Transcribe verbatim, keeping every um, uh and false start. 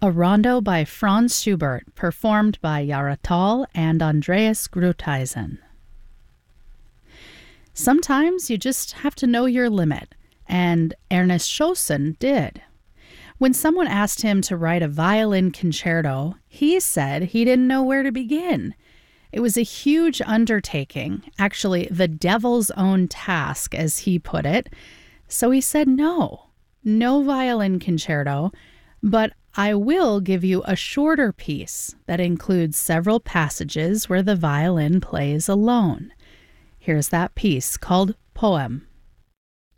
a rondo by Franz Schubert, performed by Yara Tall and Andreas Grutheisen. Sometimes you just have to know your limit, and Ernest Schossen did. When someone asked him to write a violin concerto, he said he didn't know where to begin. It was a huge undertaking, actually the devil's own task, as he put it. So he said no, no violin concerto, but I will give you a shorter piece that includes several passages where the violin plays alone. Here's that piece called Poem.